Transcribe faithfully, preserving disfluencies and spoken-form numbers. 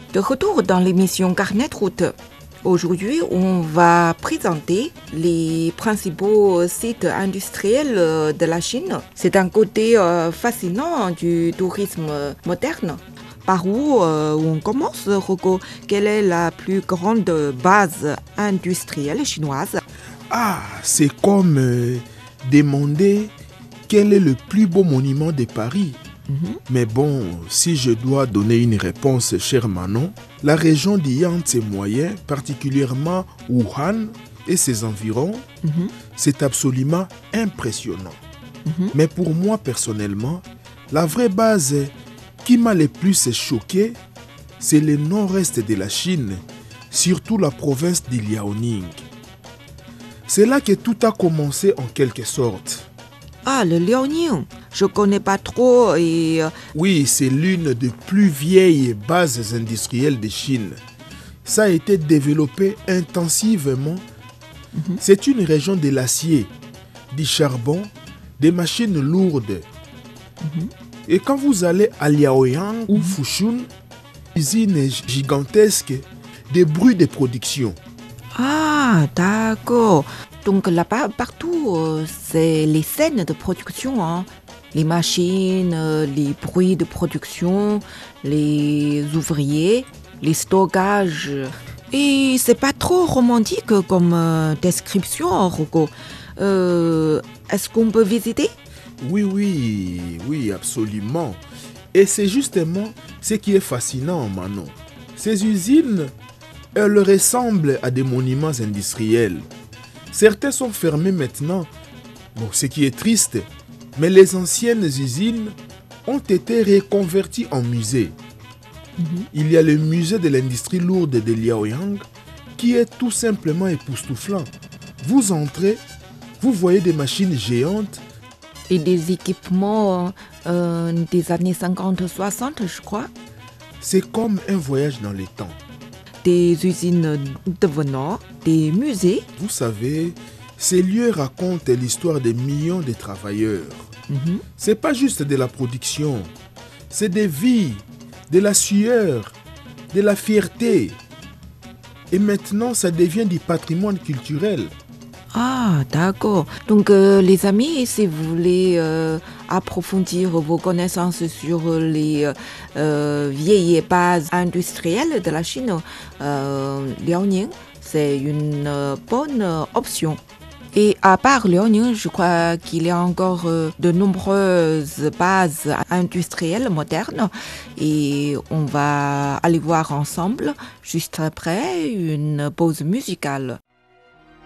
De retour dans l'émission Carnet de route. Aujourd'hui, on va présenter les principaux sites industriels de la Chine. C'est un côté euh, fascinant du tourisme moderne. Par où euh, on commence, Rocco? Quelle est la plus grande base industrielle chinoise? Ah, c'est comme euh, demander quel est le plus beau monument de Paris. Mm-hmm. Mais bon, si je dois donner une réponse, cher Manon, la région du Yangtze moyen, particulièrement Wuhan et ses environs, mm-hmm. c'est absolument impressionnant. Mm-hmm. Mais pour moi personnellement, la vraie base qui m'a le plus choqué, c'est le nord-est de la Chine, surtout la province de Liaoning. C'est là que tout a commencé en quelque sorte. Ah, le Liaoning, je connais pas trop et... Oui, c'est l'une des plus vieilles bases industrielles de Chine. Ça a été développé intensivement. Mm-hmm. C'est une région de l'acier, du charbon, des machines lourdes. Mm-hmm. Et quand vous allez à Liaoyang ou Fushun, usine gigantesque, des bruits de production. Ah, d'accord. Donc là-bas, partout, euh, c'est les scènes de production, hein. Les machines, euh, les bruits de production, les ouvriers, les stockages. Et c'est pas trop romantique comme euh, description, Rocco. Euh, est-ce qu'on peut visiter? Oui, oui, oui, absolument. Et c'est justement ce qui est fascinant, Manon. Ces usines, elles ressemblent à des monuments industriels. Certains sont fermés maintenant, bon, ce qui est triste, mais les anciennes usines ont été reconverties en musées. Mm-hmm. Il y a le musée de l'industrie lourde de Liaoyang qui est tout simplement époustouflant. Vous entrez, vous voyez des machines géantes. Et des équipements euh, des années cinquante soixante, je crois. C'est comme un voyage dans les temps. Des usines devenant des musées. Vous savez, ces lieux racontent l'histoire des millions de travailleurs. Mm-hmm. C'est pas juste de la production, c'est des vies, de la sueur, de la fierté. Et maintenant, ça devient du patrimoine culturel. Ah, d'accord. Donc, euh, les amis, si vous voulez euh, approfondir vos connaissances sur les euh, vieilles bases industrielles de la Chine, euh, Liaoning, c'est une euh, bonne option. Et à part Liaoning, je crois qu'il y a encore euh, de nombreuses bases industrielles modernes et on va aller voir ensemble juste après une pause musicale.